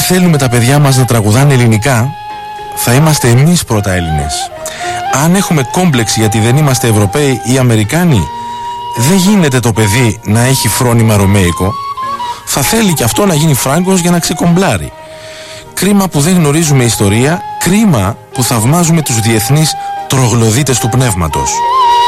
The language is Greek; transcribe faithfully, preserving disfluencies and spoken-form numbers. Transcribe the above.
θέλουμε τα παιδιά μας να τραγουδάνε ελληνικά, θα είμαστε εμείς πρώτα Έλληνες. Αν έχουμε κόμπλεξη γιατί δεν είμαστε Ευρωπαίοι ή Αμερικάνοι, δεν γίνεται το παιδί να έχει φρόνημα ρωμαϊκό. Θα θέλει και αυτό να γίνει Φράγκος για να ξεκομπλάρει. Κρίμα που δεν γνωρίζουμε ιστορία, κρίμα που θαυμάζουμε τους διεθνείς τρογλωδίτες του πνεύματος.